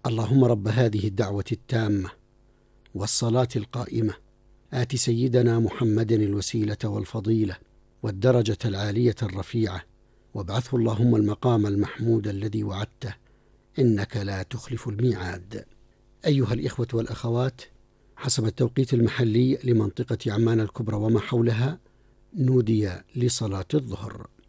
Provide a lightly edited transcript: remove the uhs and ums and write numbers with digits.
اللهم رب هذه الدعوة التامة والصلاة القائمة آت سيدنا محمد الوسيلة والفضيلة والدرجة العالية الرفيعة، وابعثه اللهم المقام المحمود الذي وعدته، إنك لا تخلف الميعاد. أيها الإخوة والأخوات، حسب التوقيت المحلي لمنطقة عمان الكبرى وما حولها نودي لصلاة الظهر.